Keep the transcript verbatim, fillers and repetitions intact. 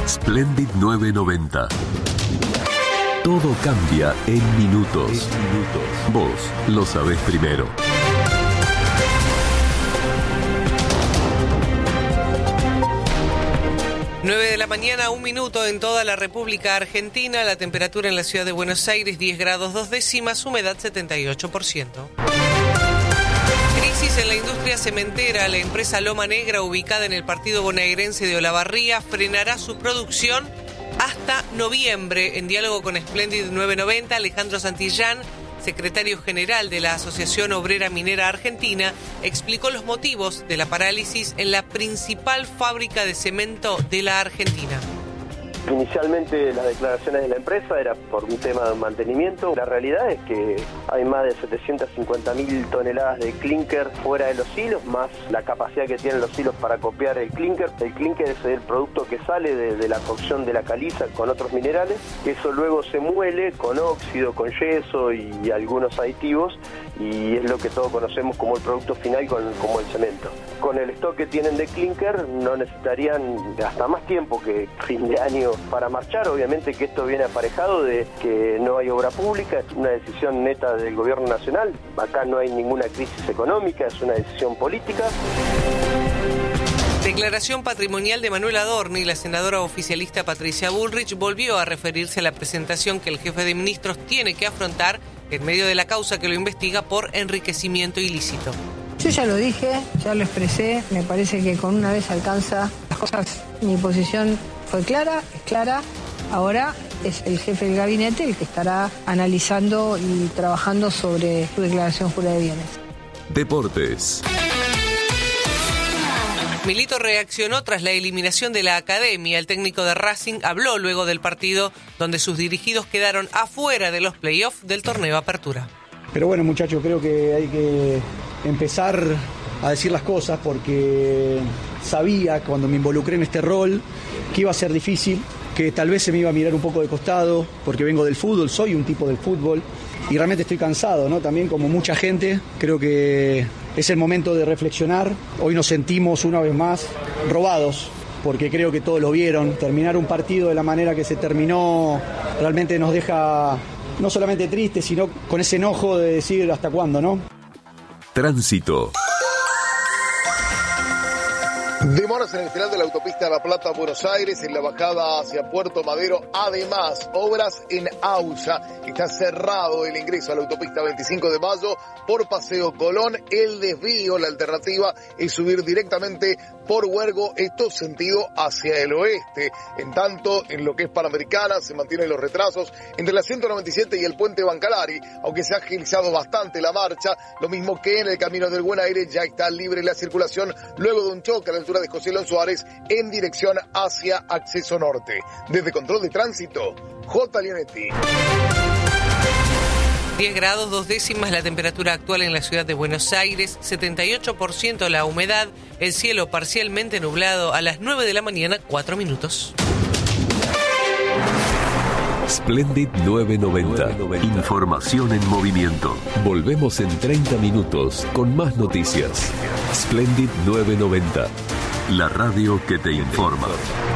Splendid nueve noventa. Todo cambia en minutos. En minutos. Vos lo sabés primero. nueve de la mañana, un minuto en toda la República Argentina. La temperatura en la ciudad de Buenos Aires, diez grados dos décimas, humedad setenta y ocho por ciento. Crisis en la industria cementera. La empresa Loma Negra, ubicada en el partido bonaerense de Olavarría, frenará su producción hasta noviembre. En diálogo con Splendid nueve noventa, Alejandro Santillán, secretario general de la Asociación Obrera Minera Argentina, explicó los motivos de la parálisis en la principal fábrica de cemento de la Argentina. Inicialmente las declaraciones de la empresa era por un tema de mantenimiento. La realidad es que hay más de setecientas cincuenta mil toneladas de clínker fuera de los silos, más la capacidad que tienen los silos para copiar el clínker. El clínker es el producto que sale de, de la cocción de la caliza con otros minerales, que eso luego se muele con óxido, con yeso y algunos aditivos, y es lo que todos conocemos como el producto final, con, como el cemento. Con el stock que tienen de clínker no necesitarían hasta más tiempo que fin de año para marchar. Obviamente que esto viene aparejado de que no hay obra pública, es una decisión neta del gobierno nacional. Acá no hay ninguna crisis económica, es una decisión política. Declaración patrimonial de Manuel Adorni. La senadora oficialista Patricia Bullrich volvió a referirse a la presentación que el jefe de ministros tiene que afrontar en medio de la causa que lo investiga por enriquecimiento ilícito. Yo ya lo dije, ya lo expresé, me parece que con una vez alcanza las cosas. Mi posición fue clara, es clara. Ahora es el jefe del gabinete el que estará analizando y trabajando sobre su declaración jurada de bienes. Deportes. Milito reaccionó tras la eliminación de la academia. El técnico de Racing habló luego del partido donde sus dirigidos quedaron afuera de los playoffs del torneo Apertura. Pero bueno, muchachos, creo que hay que empezar a decir las cosas porque sabía cuando me involucré en este rol que iba a ser difícil, que tal vez se me iba a mirar un poco de costado porque vengo del fútbol, soy un tipo del fútbol y realmente estoy cansado, ¿no? También como mucha gente, creo que es el momento de reflexionar. Hoy nos sentimos una vez más robados porque creo que todos lo vieron. Terminar un partido de la manera que se terminó realmente nos deja no solamente tristes, sino con ese enojo de decir hasta cuándo, ¿no? Tránsito. Demoras en el final de la autopista La Plata-Buenos Aires, en la bajada hacia Puerto Madero. Además, obras en Aulla. Está cerrado el ingreso a la autopista veinticinco de mayo por Paseo Colón. El desvío, la alternativa, es subir directamente por Huergo, esto sentido hacia el oeste. En tanto, en lo que es Panamericana, se mantienen los retrasos entre la ciento noventa y siete y el puente Bancalari, aunque se ha agilizado bastante la marcha. Lo mismo que en el camino del Buen Aire, ya está libre la circulación luego de un choque a la altura de José León Suárez en dirección hacia Acceso Norte. Desde Control de Tránsito, J. Leonetti. diez grados dos décimas la temperatura actual en la ciudad de Buenos Aires, setenta y ocho por ciento la humedad, el cielo parcialmente nublado. A las nueve de la mañana, cuatro minutos. Splendid nueve noventa. Información en movimiento. Volvemos en treinta minutos con más noticias. Splendid nueve noventa. La radio que te informa.